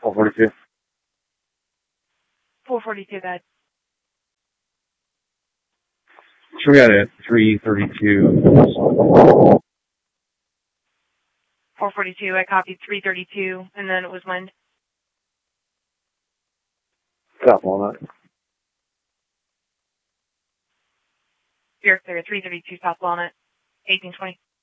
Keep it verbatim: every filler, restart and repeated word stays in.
four forty-two. four forty-two, bad. Sure, we got it. three thirty-two. four forty-two, I copied three thirty-two, and then it was wind. South Walnut. You're clear, three thirty-two South Walnut, eighteen twenty.